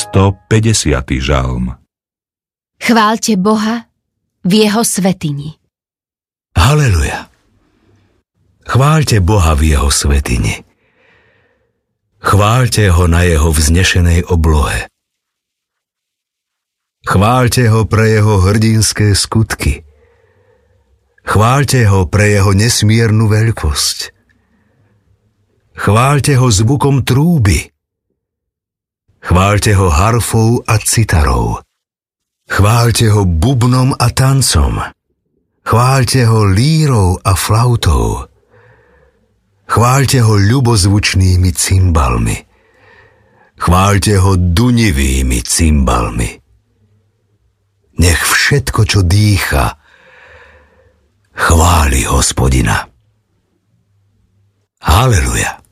150. žalm. Chváľte Boha v jeho svätyni. Haleluja. Chváľte Boha v jeho svätyni. Chváľte ho na jeho vznešenej oblohe. Chváľte ho pre jeho hrdinské skutky. Chváľte ho pre jeho nesmiernu veľkosť. Chváľte ho zvukom trúby. Chváľte ho harfou a citarou. Chváľte ho bubnom a tancom. Chváľte ho lírou a flautou. Chváľte ho ľubozvučnými cymbalmi. Chváľte ho dunivými cymbalmi. Nech všetko, čo dýcha, chváli Hospodina. Haleluja.